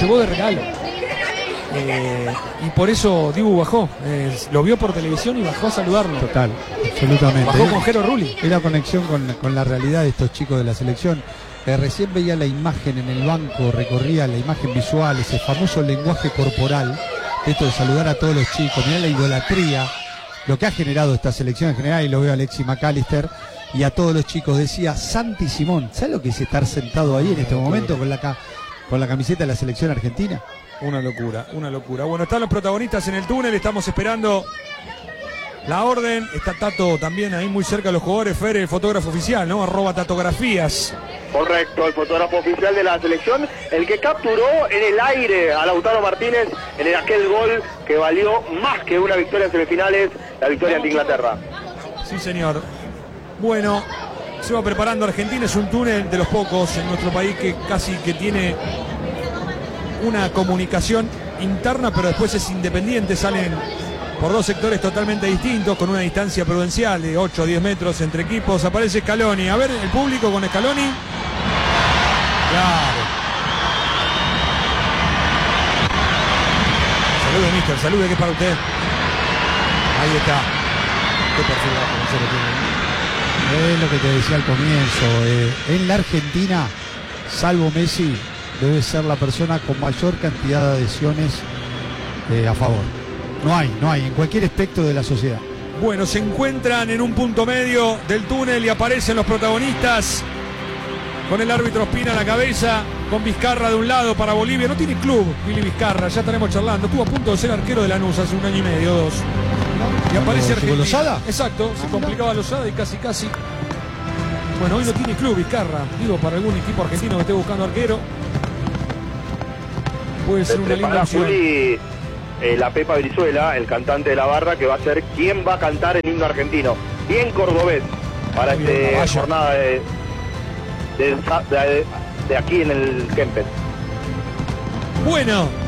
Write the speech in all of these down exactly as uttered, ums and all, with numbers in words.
llevó de regalo. Eh, y por eso Dibu bajó, eh, lo vio por televisión y bajó a saludarlo. Total, absolutamente. Bajó con Jero Rulli. Es la conexión con, con la realidad de estos chicos de la selección. Eh, recién veía la imagen en el banco, recorría la imagen visual, ese famoso lenguaje corporal, esto de saludar a todos los chicos, mirá la idolatría, lo que ha generado esta selección en general, y lo veo a Alexis McAllister y a todos los chicos. Decía Santi Simón, ¿sabes lo que es estar sentado ahí en este momento con la, con la camiseta de la selección argentina? Una locura, una locura. Bueno, están los protagonistas en el túnel, estamos esperando la orden. Está Tato también ahí muy cerca de los jugadores. Fer, el fotógrafo oficial, ¿no? Arroba tatografías. Correcto, el fotógrafo oficial de la selección, el que capturó en el aire a Lautaro Martínez en aquel gol que valió más que una victoria en semifinales, la victoria ante Inglaterra. Sí, señor. Bueno, se va preparando Argentina, es un túnel de los pocos en nuestro país que casi que tiene una comunicación interna, pero después es independiente, salen por dos sectores totalmente distintos, con una distancia prudencial de ocho a diez metros entre equipos. Aparece Scaloni, a ver el público con Scaloni. Claro. Salude, mister, salude, que es para usted. Ahí está. Qué perfil bajo, se lo tiene. Es lo que te decía al comienzo, eh, en la Argentina, salvo Messi, debe ser la persona con mayor cantidad de adhesiones eh, a favor. No hay, no hay, en cualquier aspecto de la sociedad. Bueno, se encuentran en un punto medio del túnel y aparecen los protagonistas con el árbitro Ospina a la cabeza, con Vizcarra de un lado para Bolivia. No tiene club, Willy Vizcarra, ya estaremos charlando. Estuvo a punto de ser arquero de Lanús hace un año y medio, dos. Y aparece Argentina. ¿Lozada? Exacto, se complicaba Lozada y casi casi. Bueno, hoy no tiene club Vizcarra. Digo, para algún equipo argentino que esté buscando arquero, puede ser una linda opción. Juli, eh, la Pepa Brizuela, el cantante de la barra, que va a ser quien va a cantar el himno argentino. Bien cordobés para esta jornada de, de, de, de aquí en el Kempes. Bueno,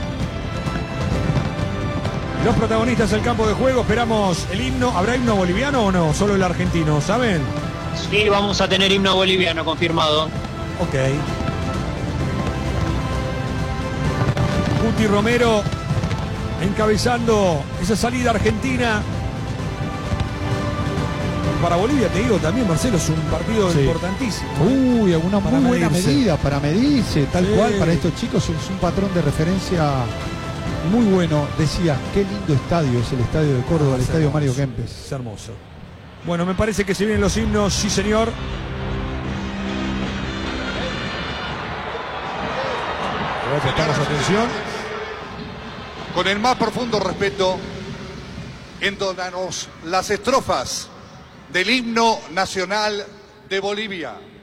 los protagonistas del campo de juego, esperamos el himno. ¿Habrá himno boliviano o no? Solo el argentino, ¿saben? Sí, vamos a tener himno boliviano confirmado. Ok. Guti Romero encabezando esa salida argentina. Para Bolivia, te digo también, Marcelo, es un partido sí. importantísimo. Uy, alguna muy buena medirse. medida para medirse, tal sí. cual, para estos chicos es un patrón de referencia muy bueno. Decía, qué lindo estadio es el estadio de Córdoba, ah, el estadio hermoso. Mario Kempes. Es hermoso. Bueno, me parece que se vienen los himnos, sí señor. Prestamos atención. Con el más profundo respeto, entonanos las estrofas del himno nacional de Bolivia.